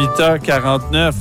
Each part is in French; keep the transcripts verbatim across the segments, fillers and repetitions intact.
huit heures quarante-neuf.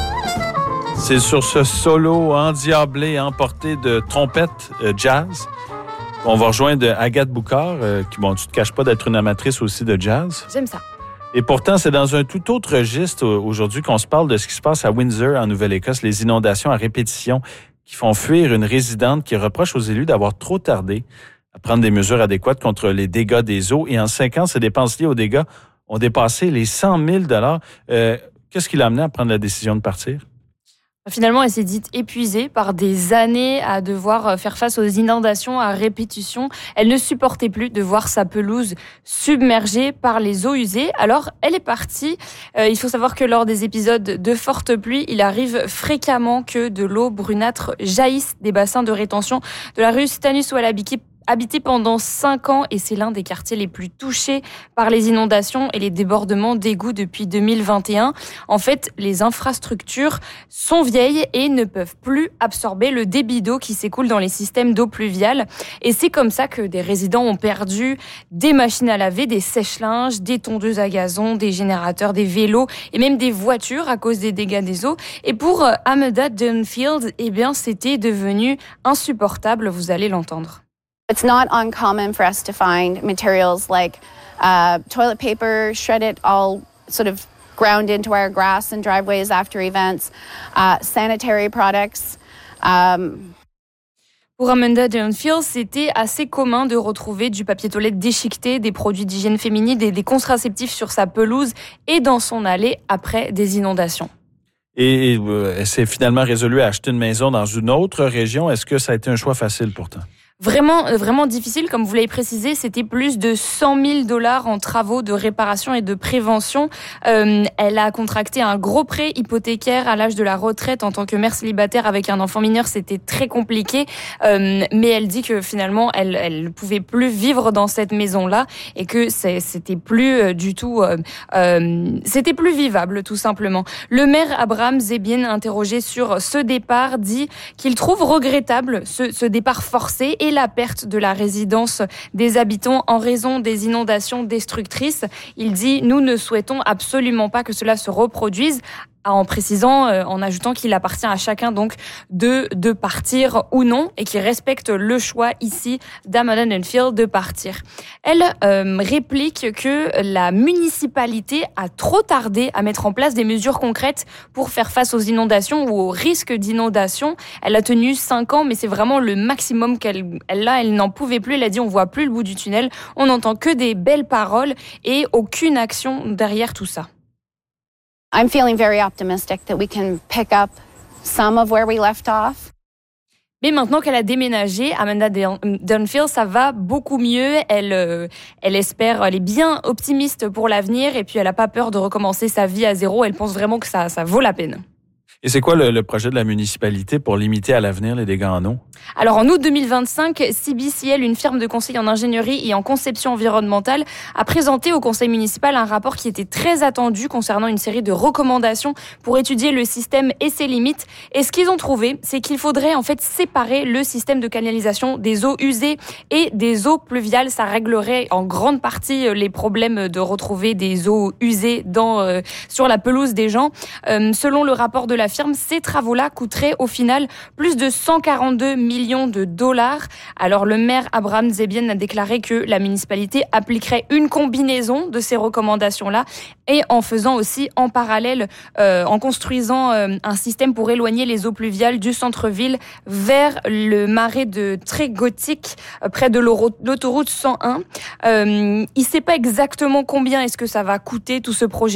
C'est sur ce solo endiablé, emporté de trompette euh, jazz. On va rejoindre Agathe Boucard, euh, qui, bon, tu ne te caches pas d'être une amatrice aussi de jazz. J'aime ça. Et pourtant, c'est dans un tout autre registre aujourd'hui qu'on se parle de ce qui se passe à Windsor, en Nouvelle-Écosse, les inondations à répétition qui font fuir une résidente qui reproche aux élus d'avoir trop tardé à prendre des mesures adéquates contre les dégâts des eaux. Et en cinq ans, ces dépenses liées aux dégâts ont dépassé les cent mille dollars. Euh, qu'est-ce qui l'a amené à prendre la décision de partir? Finalement, elle s'est dite épuisée par des années à devoir faire face aux inondations à répétition. Elle ne supportait plus de voir sa pelouse submergée par les eaux usées. Alors, elle est partie. Euh, il faut savoir que lors des épisodes de forte pluie, il arrive fréquemment que de l'eau brunâtre jaillisse des bassins de rétention de la rue Stanus-Wallabiki, habité pendant cinq ans, et c'est l'un des quartiers les plus touchés par les inondations et les débordements d'égouts depuis deux mille vingt et un. En fait, les infrastructures sont vieilles et ne peuvent plus absorber le débit d'eau qui s'écoule dans les systèmes d'eau pluviale. Et c'est comme ça que des résidents ont perdu des machines à laver, des sèche-linges, des tondeuses à gazon, des générateurs, des vélos et même des voitures à cause des dégâts des eaux. Et pour Amanda Dunfield, eh bien, c'était devenu insupportable, vous allez l'entendre. It's not uncommon for us to find materials like uh, toilet paper, shredded, all sort of ground into our grass and driveways after events, uh, sanitary products. Um, Pour Amanda Dunfield, c'était assez commun de retrouver du papier toilette déchiqueté, des produits d'hygiène féminine, des, des contraceptifs sur sa pelouse et dans son allée après des inondations. Et, et euh, elle s'est finalement résolue à acheter une maison dans une autre région. Est-ce que ça a été un choix facile pourtant? Vraiment, vraiment difficile, comme vous l'avez précisé, c'était plus de cent mille dollars en travaux de réparation et de prévention. Euh, elle a contracté un gros prêt hypothécaire à l'âge de la retraite en tant que mère célibataire avec un enfant mineur, c'était très compliqué. Euh, mais elle dit que finalement, elle, elle ne pouvait plus vivre dans cette maison-là et que c'est, c'était plus euh, du tout, euh, euh, c'était plus vivable tout simplement. Le maire Abraham Zebien, interrogé sur ce départ, dit qu'il trouve regrettable ce, ce départ forcé et la perte de la résidence des habitants en raison des inondations destructrices. Il dit « Nous ne souhaitons absolument pas que cela se reproduise », en précisant, euh, en ajoutant qu'il appartient à chacun donc de, de partir ou non et qu'il respecte le choix ici d'Amanda Dunfield de partir. Elle euh, réplique que la municipalité a trop tardé à mettre en place des mesures concrètes pour faire face aux inondations ou aux risques d'inondation. Elle a tenu cinq ans, mais c'est vraiment le maximum qu'elle elle, là, elle n'en pouvait plus. Elle a dit on voit plus le bout du tunnel, on n'entend que des belles paroles et aucune action derrière tout ça. I'm feeling very optimistic that we can pick up some of where we left off. Mais maintenant qu'elle a déménagé, Amanda Dunfield, ça va beaucoup mieux. Elle, euh, elle espère, elle est bien optimiste pour l'avenir et puis elle n'a pas peur de recommencer sa vie à zéro. Elle pense vraiment que ça, ça vaut la peine. Et c'est quoi le, le projet de la municipalité pour limiter à l'avenir les dégâts en eau? Alors, en août deux mille vingt-cinq, C B C L, une firme de conseil en ingénierie et en conception environnementale, a présenté au conseil municipal un rapport qui était très attendu concernant une série de recommandations pour étudier le système et ses limites. Et ce qu'ils ont trouvé, c'est qu'il faudrait en fait séparer le système de canalisation des eaux usées et des eaux pluviales. Ça réglerait en grande partie les problèmes de retrouver des eaux usées dans, euh, sur la pelouse des gens. Euh, selon le rapport de la firme, ces travaux-là coûteraient au final plus de cent quarante-deux millions de dollars. Alors le maire Abraham Zebien a déclaré que la municipalité appliquerait une combinaison de ces recommandations-là et en faisant aussi en parallèle, euh, en construisant euh, un système pour éloigner les eaux pluviales du centre-ville vers le marais de Trégotique, euh, près de l'autoroute cent un. Euh, il ne sait pas exactement combien est-ce que ça va coûter tout ce projet.